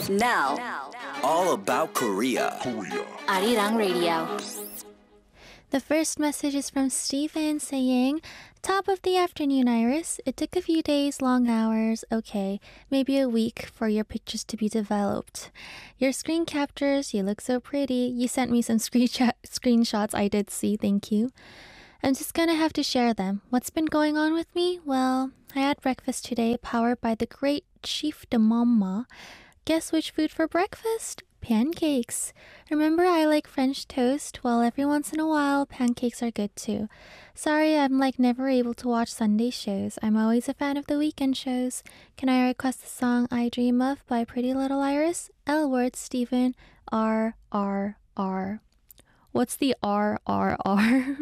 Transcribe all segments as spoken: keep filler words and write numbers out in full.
Now, All about Korea. Arirang Radio. The first message is from Stephen saying, "Top of the afternoon, Iris. It took a few days, long hours, okay, maybe a week for your pictures to be developed. Your screen captures, you look so pretty. You sent me some screenshot screenshots I did see, thank you. I'm just gonna have to share them. What's been going on with me? Well, I had breakfast today, powered by the great Chief de Mama. Guess which food for breakfast? Pancakes. Remember, I like French toast? Well, every once in a while, pancakes are good too. Sorry, I'm like never able to watch Sunday shows. I'm always a fan of the weekend shows. Can I request the song I Dream of by Pretty Little Iris? L word, Stephen. R, R, R. What's the R, R, R?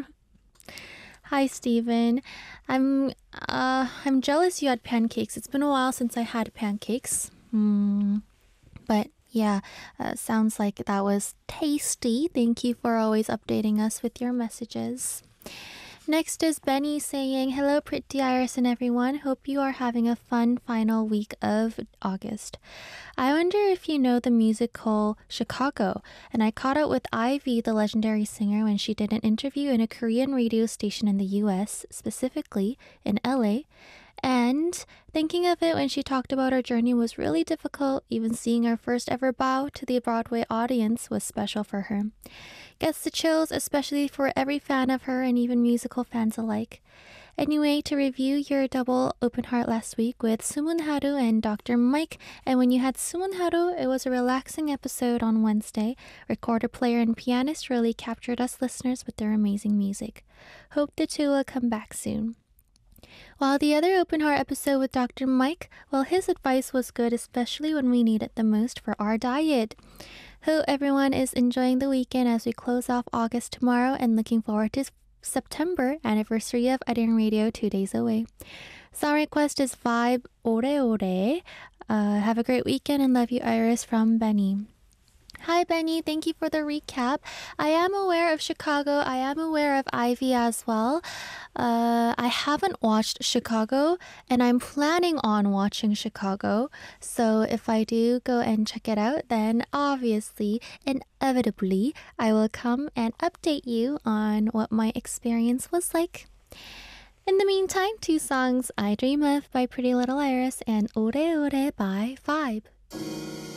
Hi, Stephen. I'm, uh, I'm jealous you had pancakes. It's been a while since I had pancakes. Hmm. But yeah, uh, sounds like that was tasty. Thank you for always updating us with your messages. Next is Benny saying, "Hello, Pretty Iris and everyone. Hope you are having a fun final week of August. I wonder if you know the musical Chicago, and I caught up with Ivy, the legendary singer, when she did an interview in a Korean radio station in the U S, specifically in L A, and thinking of it when she talked about her journey was really difficult. Even seeing her first ever bow to the Broadway audience was special for her. Gets the chills, especially for every fan of her and even musical fans alike. Anyway, to review your double open heart last week with Sumun Haru and Doctor Mike, and when you had Sumun Haru, it was a relaxing episode on Wednesday. Recorder player and pianist really captured us listeners with their amazing music. Hope the two will come back soon. While the other open heart episode with Doctor Mike, well, his advice was good, especially when we need it the most for our diet. Hope everyone is enjoying the weekend as we close off August tomorrow and looking forward to September anniversary of Arirang Radio two days away. Song request is Vibe Ore Ore. Uh, have a great weekend and love you, Iris, from Benny." Hi, Benny. Thank you for the recap. I am aware of Chicago. I am aware of Ivy as well. Uh, I haven't watched Chicago, and I'm planning on watching Chicago. So if I do go and check it out, then obviously, inevitably, I will come and update you on what my experience was like. In the meantime, two songs, I Dream of by Pretty Little Iris and Ore Ore by Vibe.